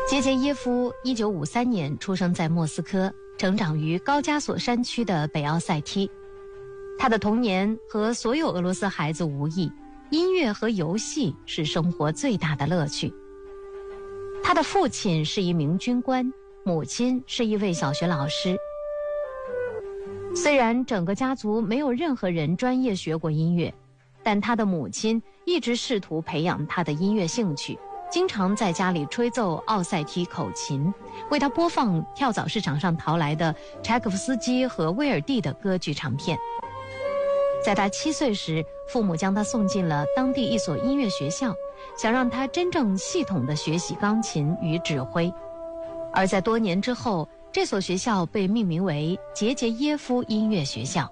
杰杰耶夫1953年出生在莫斯科，成长于高加索山区的北奥塞梯。他的童年和所有俄罗斯孩子无异，音乐和游戏是生活最大的乐趣。他的父亲是一名军官，母亲是一位小学老师。虽然整个家族没有任何人专业学过音乐，但他的母亲一直试图培养他的音乐兴趣，经常在家里吹奏奥塞梯口琴，为他播放跳蚤市场上淘来的柴可夫斯基和威尔第的歌剧唱片。在他7岁时，父母将他送进了当地一所音乐学校，想让他真正系统地学习钢琴与指挥。而在多年之后，这所学校被命名为杰杰耶夫音乐学校。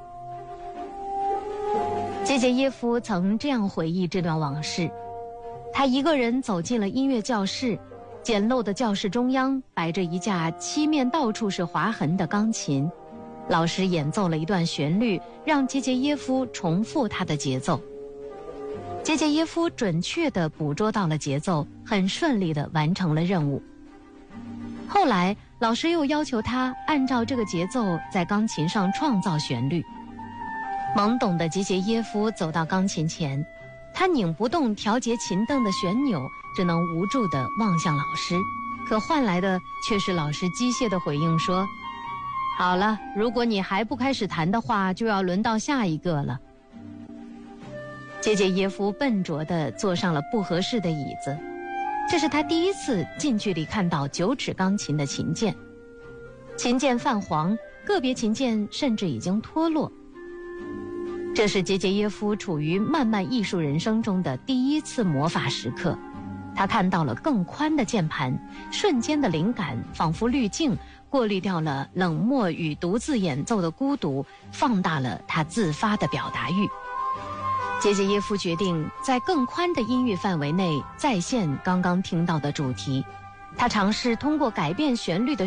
杰杰耶夫曾这样回忆这段往事：他一个人走进了音乐教室，简陋的教室中央摆着一架漆面到处是划痕的钢琴，老师演奏了一段旋律，让杰杰耶夫重复他的节奏。杰杰耶夫准确地捕捉到了节奏，很顺利地完成了任务。后来老师又要求他按照这个节奏在钢琴上创造旋律。懵懂的杰杰耶夫走到钢琴前，他拧不动调节琴凳的旋钮，只能无助地望向老师，可换来的却是老师机械的回应说：好了，如果你还不开始弹的话，就要轮到下一个了。杰杰耶夫笨拙地坐上了不合适的椅子，这是他第一次近距离看到9指钢琴的琴键，琴键泛黄，个别琴键甚至已经脱落。这是杰杰耶夫处于漫漫艺术人生中的第一次魔法时刻，他看到了更宽的键盘，瞬间的灵感仿佛滤镜，过滤掉了冷漠与独自演奏的孤独，放大了他自发的表达欲。杰杰耶夫决定在更宽的音域范围内再现刚刚听到的主题，他尝试通过改变旋律的